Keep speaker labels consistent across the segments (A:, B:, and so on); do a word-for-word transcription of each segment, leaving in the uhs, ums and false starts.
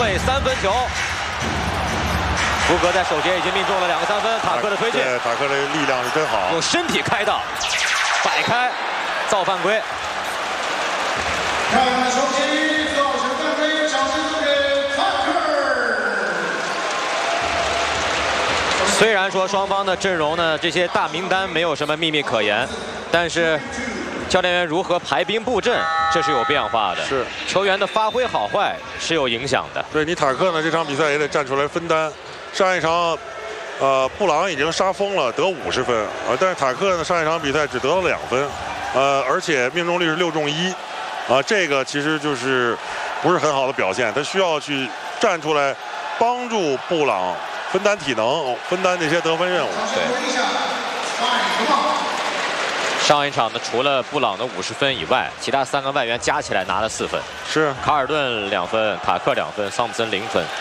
A: 费三分球。福格在首节已经命中了两个三分，塔克的推进，
B: 对，塔克这个力量是真好，
A: 用身体开道，摆开，造犯规。
C: 看手机造成犯规，掌声送给塔克。
A: 虽然说双方的阵容呢，这些大名单没有什么秘密可言，但是教练员如何排兵布阵，这是有变化的。
B: 是
A: 球员的发挥好坏是有影响的。
B: 对你塔克呢，这场比赛也得站出来分担。上一场，呃，布朗已经杀疯了，得五十分啊，但是塔克呢，上一场比赛只得了两分，呃，而且命中率是六中一，啊，这个其实就是不是很好的表现，他需要去站出来帮助布朗分担体能，分担那些得分任务。
A: 对。上一场呢，除了布朗的五十分以外，其他三个外援加起来拿了四分。
B: 是。
A: 卡尔顿两分，塔克两分，桑普森零分。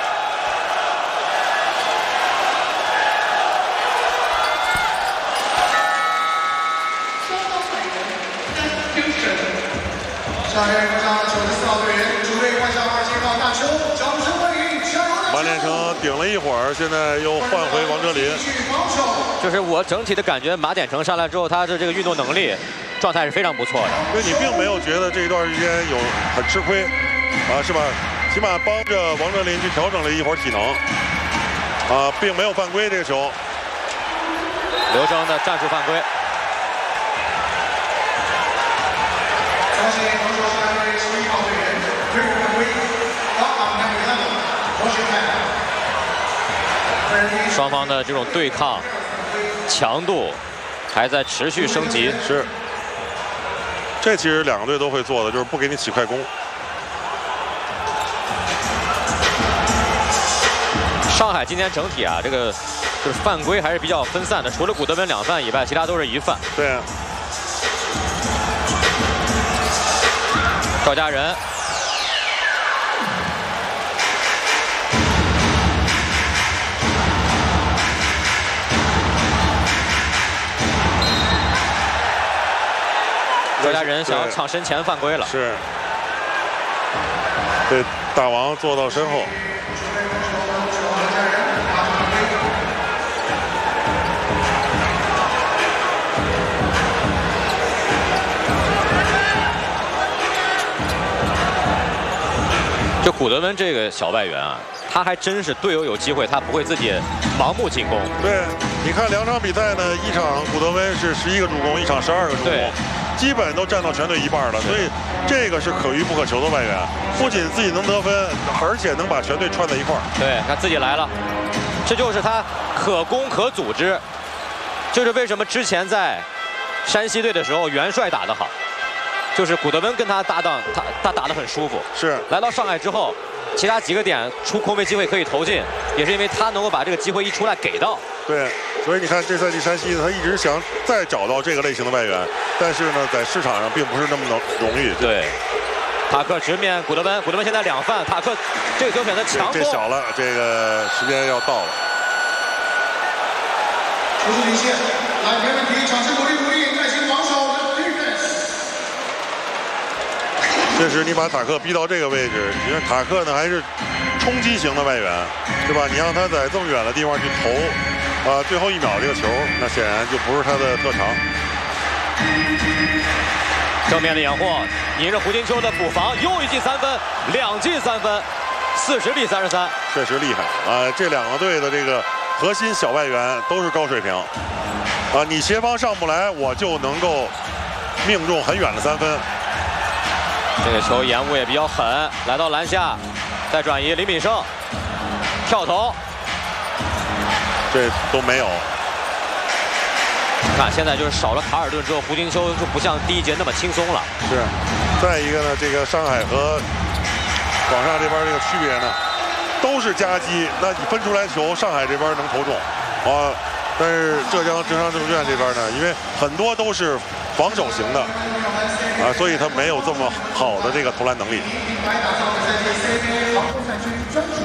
C: 下面上九十四号队员主队换上二十一号大邱，掌声欢迎加油！
B: 曼联城顶了一会儿，现在又换回王哲林。
A: 就是我整体的感觉，马典成上来之后，他的这个运动能力状态是非常不错的。
B: 因为你并没有觉得这一段时间有很吃亏，啊，是吧？起码帮着王哲林去调整了一会儿体能，啊，并没有犯规这个球。
A: 刘铮的战术犯规。
C: 恭喜防守下队十一号队员队伍犯规，打挡两米三米，我选开。
A: 双方的这种对抗强度还在持续升级。
B: 是，这其实两个队都会做的，就是不给你起快攻。
A: 上海今天整体啊，这个就是犯规还是比较分散的，除了古德温两犯以外，其他都是一犯。
B: 对。
A: 赵家人，赵家人想要抢身前犯规了，
B: 是，对，大王坐到身后。
A: 就古德温这个小外援啊，他还真是队友有机会，他不会自己盲目进攻。
B: 对，你看两场比赛呢，一场古德温是十一个助攻，一场十二个助攻，基本都占到全队一半了。所以这个是可遇不可求的外援，不仅自己能得分，而且能把全队串在一块儿。
A: 对，他自己来了，这就是他可攻可组织。就是为什么之前在山西队的时候，元帅打得好。就是古德温跟他搭档，他他打得很舒服。
B: 是
A: 来到上海之后，其他几个点出空位机会可以投进，也是因为他能够把这个机会一出来给到。
B: 对，所以你看这赛季山西他一直想再找到这个类型的外援，但是呢，在市场上并不是那么容易。
A: 对，塔克直面古德温，古德温现在两犯，塔克这个球选择强攻，
B: 这小了，这个时间要到了。
C: 出速领先，来没问题，掌声鼓励鼓励，耐心防守。
B: 确实，你把塔克逼到这个位置，因为塔克呢还是冲击型的外援，对吧？你让他在这么远的地方去投，啊，最后一秒这个球，那显然就不是他的特长。
A: 正面的掩护，迎着胡金秋的补防，又一记三分，两记三分，四十比三十三，
B: 确实厉害啊！这两个队的这个核心小外援都是高水平，啊，你协防上不来，我就能够命中很远的三分。
A: 这个球延误也比较狠，来到篮下，再转移，李敏胜跳投，
B: 这都没有。
A: 看现在就是少了卡尔顿之后，胡金秋就不像第一节那么轻松了。
B: 是，再一个呢，这个上海和广厦这边这个区别呢，都是夹击，那你分出来球，上海这边能投中，啊，但是浙江浙商证券这边呢，因为很多都是防守型的。啊，所以他没有这么好的这个投篮能力。
C: 打造在这 C B A 防守赛区专属